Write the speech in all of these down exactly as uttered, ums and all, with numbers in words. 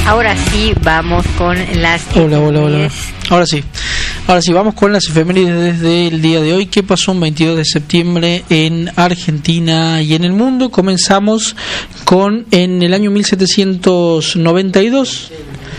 Ahora sí, vamos con las Hola, hola, hola. Ahora sí. Ahora sí, vamos con las efemérides del día de hoy. ¿Qué pasó un veintidós de septiembre en Argentina y en el mundo? Comenzamos con, en el año mil setecientos noventa y dos,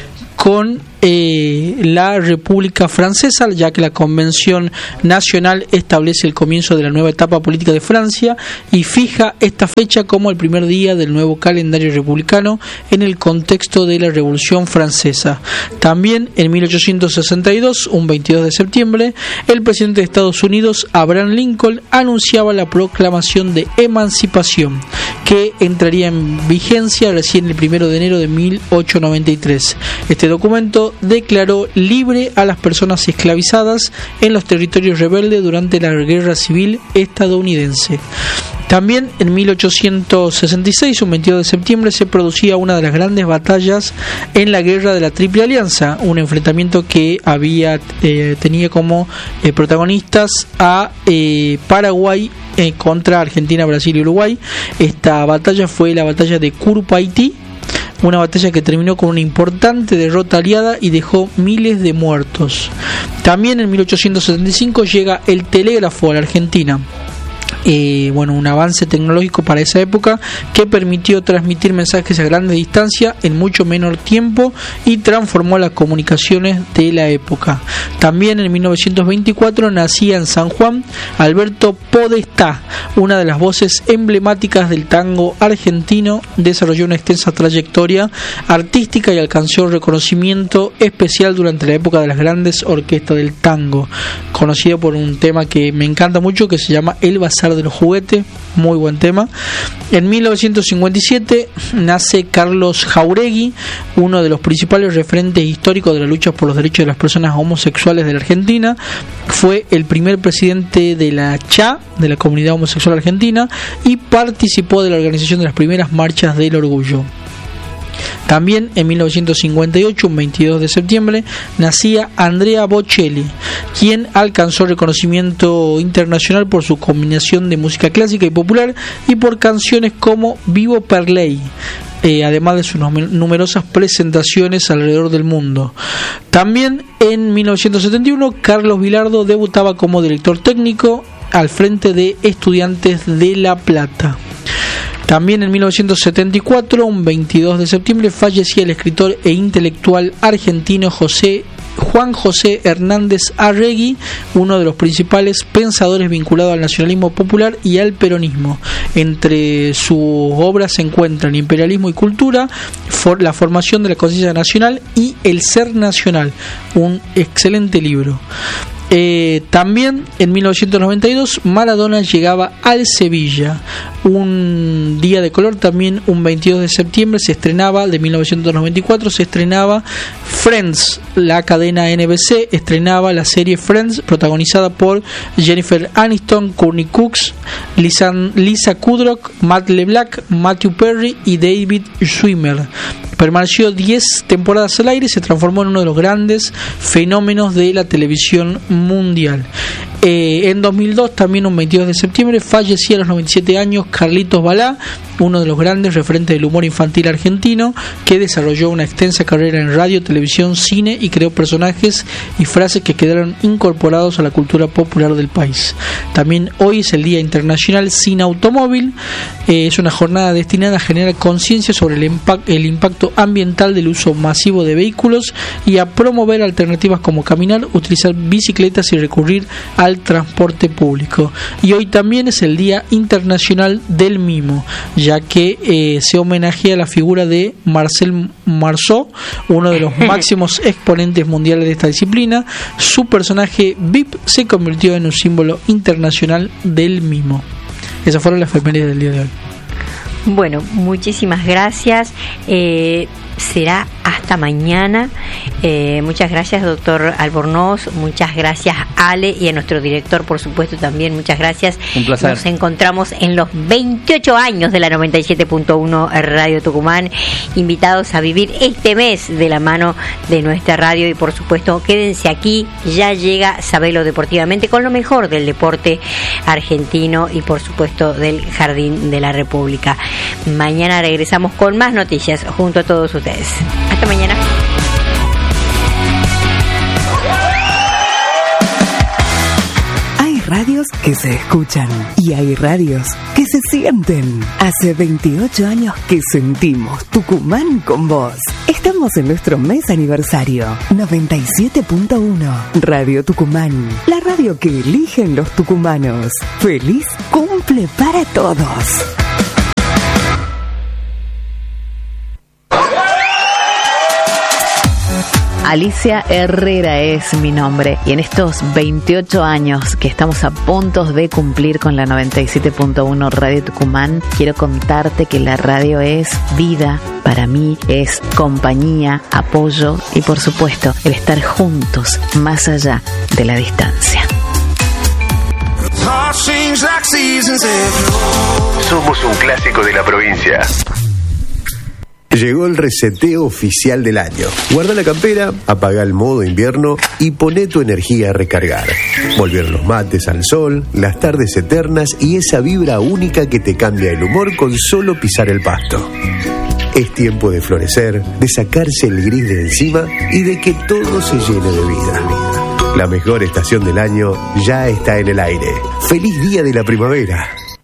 con eh, la República Francesa, ya que la Convención Nacional establece el comienzo de la nueva etapa política de Francia y fija esta fecha como el primer día del nuevo calendario republicano en el contexto de la Revolución Francesa. También en mil ochocientos sesenta y dos, un veintidós de septiembre, el presidente de Estados Unidos, Abraham Lincoln, anunciaba la proclamación de emancipación, que entraría en vigencia recién el primero de enero de mil ochocientos noventa y tres. Este documento declaró libre a las personas esclavizadas en los territorios rebeldes durante la Guerra Civil estadounidense. También en mil ochocientos sesenta y seis, un veintidós de septiembre, se producía una de las grandes batallas en la Guerra de la Triple Alianza, un enfrentamiento que había eh, tenía como eh, protagonistas a eh, Paraguay eh, contra Argentina, Brasil y Uruguay. Esta batalla fue la batalla de Curupaytí, una batalla que terminó con una importante derrota aliada y dejó miles de muertos. También en mil ochocientos setenta y cinco llega el telégrafo a la Argentina. Eh, bueno, un avance tecnológico para esa época que permitió transmitir mensajes a grande distancia en mucho menor tiempo y transformó las comunicaciones de la época. También en mil novecientos veinticuatro nacía en San Juan Alberto Podestá, una de las voces emblemáticas del tango argentino. Desarrolló una extensa trayectoria artística y alcanzó reconocimiento especial durante la época de las grandes orquestas del tango, conocido por un tema que me encanta mucho, que se llama El Bazar de los Juguetes, muy buen tema. En mil novecientos cincuenta y siete nace Carlos Jáuregui, uno de los principales referentes históricos de la lucha por los derechos de las personas homosexuales de la Argentina. Fue el primer presidente de la C H A, de la Comunidad Homosexual Argentina, y participó de la organización de las primeras marchas del orgullo. También en mil novecientos cincuenta y ocho, un veintidós de septiembre, nacía Andrea Bocelli, quien alcanzó reconocimiento internacional por su combinación de música clásica y popular y por canciones como Vivo per lei, eh, además de sus numerosas presentaciones alrededor del mundo. También en mil novecientos setenta y uno, Carlos Vilardo debutaba como director técnico al frente de Estudiantes de La Plata. También en mil novecientos setenta y cuatro, un veintidós de septiembre, fallecía el escritor e intelectual argentino José Juan José Hernández Arregui, uno de los principales pensadores vinculados al nacionalismo popular y al peronismo. Entre sus obras se encuentran Imperialismo y Cultura, for, La formación de la conciencia nacional y El ser nacional, un excelente libro. Eh, también en mil novecientos noventa y dos Maradona llegaba al Sevilla. Un día de color, también un veintidós de septiembre se estrenaba, de mil novecientos noventa y cuatro se estrenaba Friends. La cadena N B C estrenaba la serie Friends, protagonizada por Jennifer Aniston, Courtney Cox, Lisa, Lisa Kudrow, Matt LeBlanc, Matthew Perry y David Schwimmer. Permaneció diez temporadas al aire y se transformó en uno de los grandes fenómenos de la televisión mundial. Eh, en dos mil dos, también un veintidós de septiembre, fallecía a los noventa y siete años Carlitos Balá, uno de los grandes referentes del humor infantil argentino, que desarrolló una extensa carrera en radio, televisión, cine y creó personajes y frases que quedaron incorporados a la cultura popular del país. También hoy es el Día Internacional Sin Automóvil. Eh, es una jornada destinada a generar conciencia sobre el, impact, el impacto ambiental del uso masivo de vehículos y a promover alternativas como caminar, utilizar bicicletas y recurrir al transporte público. Y hoy también es el Día Internacional del Mimo, ya que eh, se homenajea a la figura de Marcel Marceau, uno de los máximos exponentes mundiales de esta disciplina. Su personaje V I P se convirtió en un símbolo internacional del mimo. Esas fueron las efemérides del día de hoy. Bueno, muchísimas gracias. Eh, será hasta mañana. Eh, muchas gracias, doctor Albornoz, muchas gracias, Ale, y a nuestro director, por supuesto, también muchas gracias. Un placer. Nos encontramos en los veintiocho años de la noventa y siete punto uno Radio Tucumán, invitados a vivir este mes de la mano de nuestra radio, y por supuesto, quédense aquí, ya llega Sabelo Deportivamente con lo mejor del deporte argentino y por supuesto del Jardín de la República. Mañana regresamos con más noticias junto a todos ustedes. Hasta mañana. Radios que se escuchan y hay radios que se sienten. Hace veintiocho años que sentimos Tucumán con vos. Estamos en nuestro mes aniversario. noventa y siete punto uno Radio Tucumán. La radio que eligen los tucumanos. ¡Feliz cumple para todos! Alicia Herrera es mi nombre, y en estos veintiocho años que estamos a punto de cumplir con la noventa y siete punto uno Radio Tucumán, quiero contarte que la radio es vida, para mí es compañía, apoyo y por supuesto el estar juntos más allá de la distancia. Somos un clásico de la provincia. Llegó el reseteo oficial del año. Guarda la campera, apaga el modo invierno y poné tu energía a recargar. Volvieron los mates al sol, las tardes eternas y esa vibra única que te cambia el humor con solo pisar el pasto. Es tiempo de florecer, de sacarse el gris de encima y de que todo se llene de vida. La mejor estación del año ya está en el aire. ¡Feliz día de la primavera!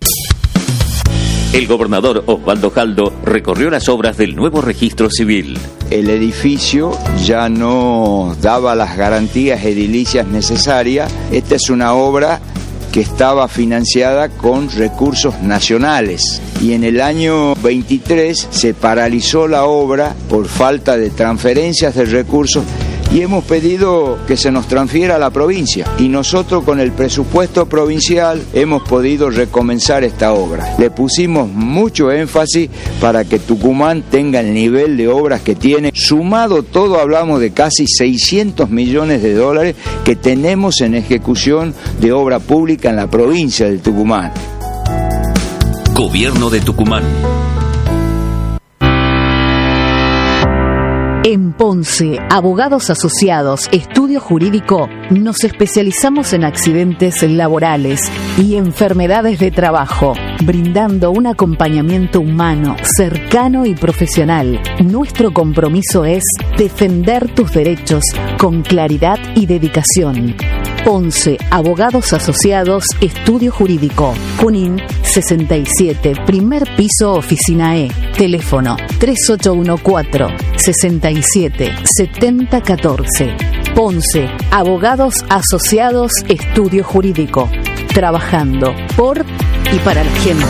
El gobernador Osvaldo Jaldo recorrió las obras del nuevo registro civil. El edificio ya no daba las garantías edilicias necesarias. Esta es una obra que estaba financiada con recursos nacionales y en el año veintitrés se paralizó la obra por falta de transferencias de recursos y hemos pedido que se nos transfiera a la provincia y nosotros con el presupuesto provincial hemos podido recomenzar esta obra. Le pusimos mucho énfasis para que Tucumán tenga el nivel de obras que tiene. Sumado todo hablamos de casi seiscientos millones de dólares que tenemos en ejecución de obra pública en la provincia de Tucumán. Gobierno de Tucumán. En Ponce, Abogados Asociados, Estudio Jurídico, nos especializamos en accidentes laborales y enfermedades de trabajo, brindando un acompañamiento humano, cercano y profesional. Nuestro compromiso es defender tus derechos con claridad y dedicación. Ponce, Abogados Asociados, Estudio Jurídico. Junín sesenta y siete, primer piso, oficina E. Teléfono tres ocho uno cuatro, sesenta y siete, setenta catorce. Ponce, Abogados Asociados, Estudio Jurídico. Trabajando por y para la gente.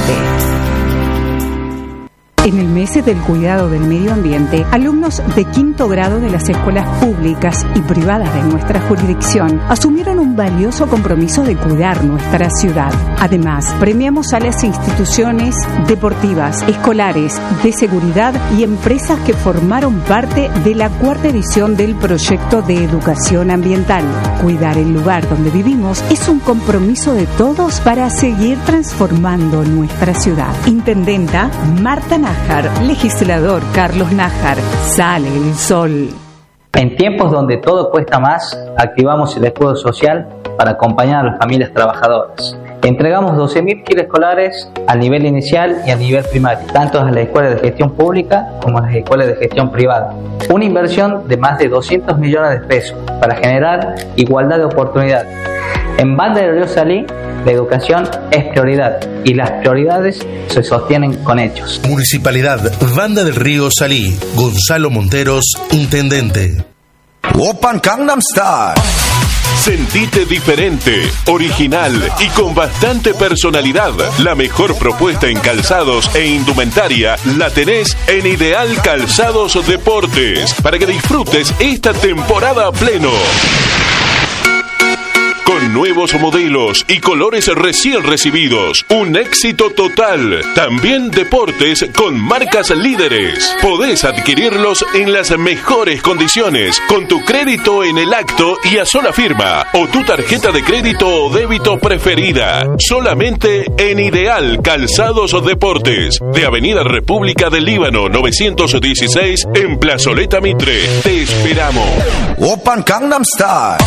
En el mes del cuidado del medio ambiente, alumnos de quinto grado de las escuelas públicas y privadas de nuestra jurisdicción asumieron un valioso compromiso de cuidar nuestra ciudad. Además, premiamos a las instituciones deportivas, escolares, de seguridad y empresas que formaron parte de la cuarta edición del proyecto de educación ambiental. Cuidar el lugar donde vivimos es un compromiso de todos para seguir transformando nuestra ciudad. Intendenta Marta Nájar. Legislador Carlos Nájar. Sale el sol. En tiempos donde todo cuesta más, activamos el escudo social para acompañar a las familias trabajadoras. Entregamos doce mil kits escolares al nivel inicial y a nivel primario, tanto a las escuelas de gestión pública como a las escuelas de gestión privada. Una inversión de más de doscientos millones de pesos para generar igualdad de oportunidades. En Banda del Río Salí, la educación es prioridad y las prioridades se sostienen con hechos. Municipalidad Banda del Río Salí. Gonzalo Monteros, intendente. Open Gangnam Style. Sentite diferente, original y con bastante personalidad. La mejor propuesta en calzados e indumentaria la tenés en Ideal Calzados Deportes para que disfrutes esta temporada a pleno. Con nuevos modelos y colores recién recibidos. Un éxito total. También deportes con marcas líderes. Podés adquirirlos en las mejores condiciones con tu crédito en el acto y a sola firma o tu tarjeta de crédito o débito preferida. Solamente en Ideal Calzados Deportes de Avenida República del Líbano novecientos dieciséis en Plazoleta Mitre. Te esperamos. Open Gangnam Style.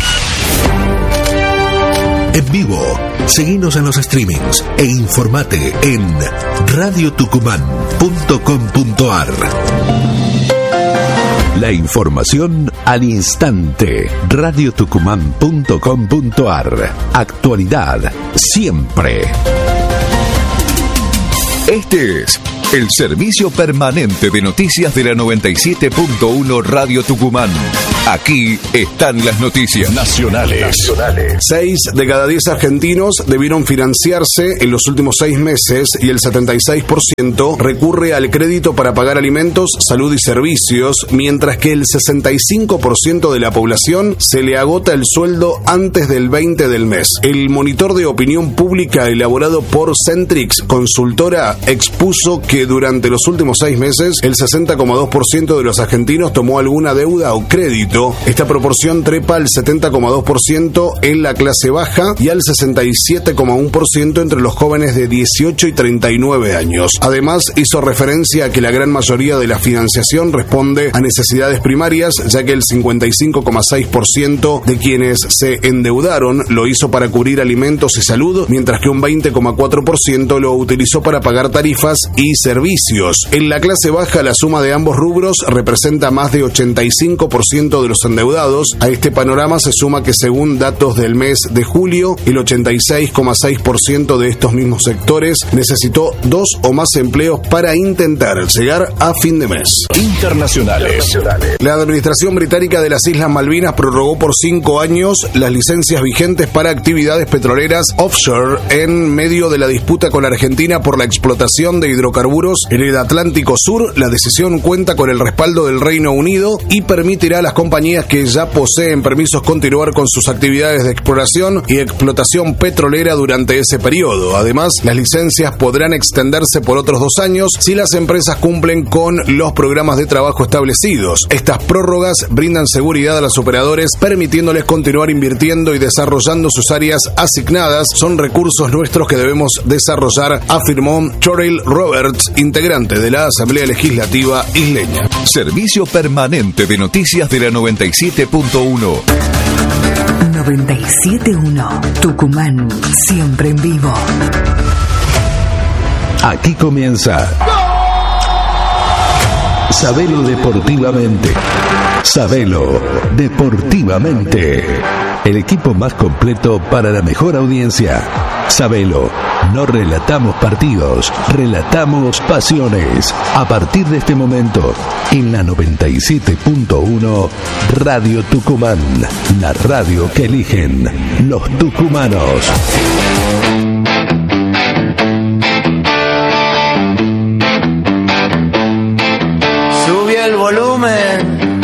En vivo, seguinos en los streamings e informate en radio tucumán punto com punto ar. La información al instante. radio tucumán punto com punto ar. Actualidad siempre. Este es el servicio permanente de noticias de la noventa y siete punto uno Radio Tucumán. Aquí están las noticias nacionales. nacionales. Seis de cada diez argentinos debieron financiarse en los últimos seis meses y el setenta y seis por ciento recurre al crédito para pagar alimentos, salud y servicios, mientras que el sesenta y cinco por ciento de la población se le agota el sueldo antes del veinte del mes. El monitor de opinión pública elaborado por Centrix Consultora expuso que durante los últimos seis meses el sesenta coma dos por ciento de los argentinos tomó alguna deuda o crédito. Esta proporción trepa al setenta coma dos por ciento en la clase baja y al sesenta y siete coma uno por ciento entre los jóvenes de dieciocho y treinta y nueve años. Además, hizo referencia a que la gran mayoría de la financiación responde a necesidades primarias, ya que el cincuenta y cinco coma seis por ciento de quienes se endeudaron lo hizo para cubrir alimentos y salud, mientras que un veinte coma cuatro por ciento lo utilizó para pagar tarifas y servicios. En la clase baja, la suma de ambos rubros representa más de ochenta y cinco por ciento de los endeudados. A este panorama se suma que según datos del mes de julio, el ochenta y seis coma seis por ciento de estos mismos sectores necesitó dos o más empleos para intentar llegar a fin de mes. Internacionales. La Administración Británica de las Islas Malvinas prorrogó por cinco años las licencias vigentes para actividades petroleras offshore en medio de la disputa con Argentina por la explotación de hidrocarburos en el Atlántico Sur. La decisión cuenta con el respaldo del Reino Unido y permitirá a las compañías que ya poseen permisos continuar con sus actividades de exploración y explotación petrolera durante ese periodo. Además, las licencias podrán extenderse por otros dos años si las empresas cumplen con los programas de trabajo establecidos. Estas prórrogas brindan seguridad a los operadores, permitiéndoles continuar invirtiendo y desarrollando sus áreas asignadas. Son recursos nuestros que debemos desarrollar, afirmó Choril Roberts, integrante de la Asamblea Legislativa isleña. Servicio permanente de noticias de la noventa y siete punto uno. noventa y siete punto uno. Tucumán, siempre en vivo. Aquí comienza Sabelo Deportivamente. Sabelo Deportivamente. El equipo más completo para la mejor audiencia. Sabelo, no relatamos partidos, relatamos pasiones. A partir de este momento, en la noventa y siete punto uno Radio Tucumán, la radio que eligen los tucumanos.